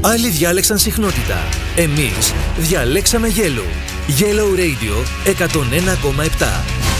Άλλοι διάλεξαν συχνότητα. Εμείς διαλέξαμε Yellow. Yellow Radio 101,7.